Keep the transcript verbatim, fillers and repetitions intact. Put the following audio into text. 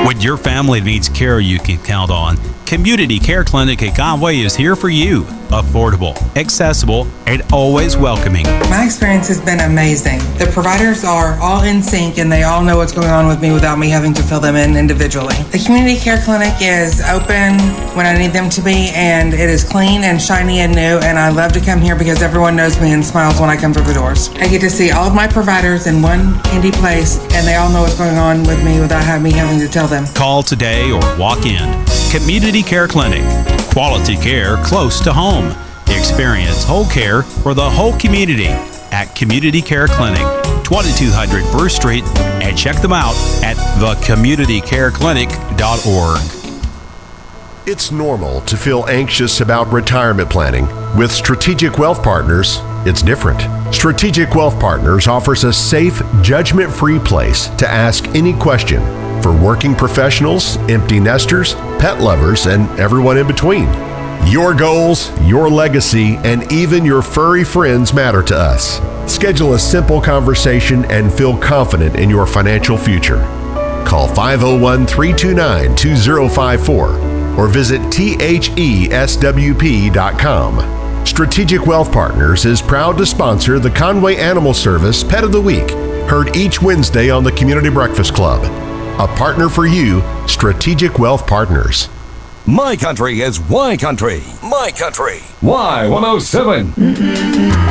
When your family needs care you can count on, Community Care Clinic at Conway is here for you. Affordable, accessible, and always welcoming. My experience has been amazing. The providers are all in sync and they all know what's going on with me without me having to fill them in individually. The Community Care Clinic is open when I need them to be, and it is clean and shiny and new, and I love to come here because everyone knows me and smiles when I come through the doors. I get to see all of my providers in one handy place, and they all know what's going on with me without having me having to tell them. Call today or walk in. Community Care Clinic. Quality care close to home. Experience whole care for the whole community at Community Care Clinic, twenty-two hundred Bruce Street, and check them out at the community care clinic dot org. It's normal to feel anxious about retirement planning. With Strategic Wealth Partners, it's different. Strategic Wealth Partners offers a safe, judgment-free place to ask any question for working professionals, empty nesters, pet lovers, and everyone in between. Your goals, your legacy, and even your furry friends matter to us. Schedule a simple conversation and feel confident in your financial future. Call five oh one, three two nine, two oh five four or visit T H E S W P dot com. Strategic Wealth Partners is proud to sponsor the Conway Animal Service Pet of the Week, heard each Wednesday on the Community Breakfast Club. A partner for you, Strategic Wealth Partners. My country is Y Country. My country. Y one oh seven.